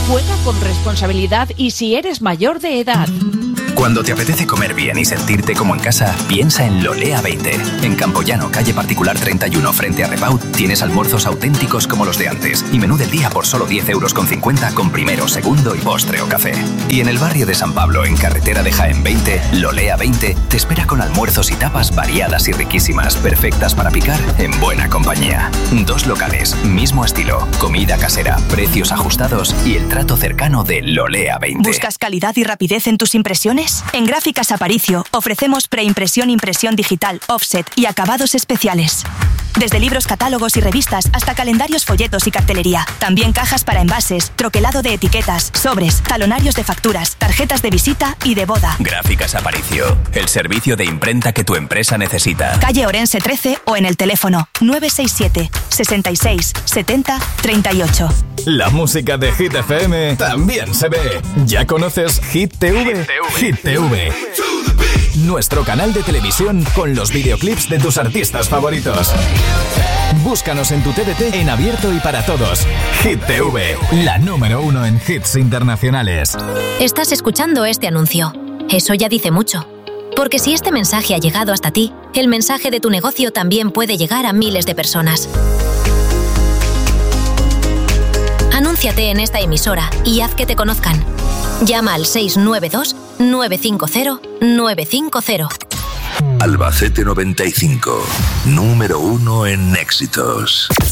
Juega con responsabilidad y si eres mayor de edad. Cuando te apetece comer bien y sentirte como en casa, piensa en Lolea 20. En Campoyano, calle Particular 31, frente a Repaut, tienes almuerzos auténticos como los de antes y menú del día por solo 10,50 € con primero, segundo y postre o café. Y en el barrio de San Pablo, en carretera de Jaén 20, Lolea 20 te espera con almuerzos y tapas variadas y riquísimas, perfectas para picar en buena compañía. 2 locales, mismo estilo, comida casera, precios ajustados y el trato cercano de Lolea 20. ¿Buscas calidad y rapidez en tus impresiones? En Gráficas Aparicio ofrecemos preimpresión, impresión digital, offset y acabados especiales. Desde libros, catálogos y revistas hasta calendarios, folletos y cartelería. También cajas para envases, troquelado de etiquetas, sobres, talonarios de facturas, tarjetas de visita y de boda. Gráficas Aparicio, el servicio de imprenta que tu empresa necesita. Calle Orense 13 o en el teléfono 967 66 70 38. La música de Hit FM también se ve. ¿Ya conoces Hit TV? Hit TV. Nuestro canal de televisión con los videoclips de tus artistas favoritos. Búscanos en tu TDT en abierto y para todos. Hit TV, la número 1 en hits internacionales. Estás escuchando este anuncio. Eso ya dice mucho. Porque si este mensaje ha llegado hasta ti, el mensaje de tu negocio también puede llegar a miles de personas. Anúnciate en esta emisora y haz que te conozcan. Llama al 692-950-950. Albacete 95, número 1 en éxitos.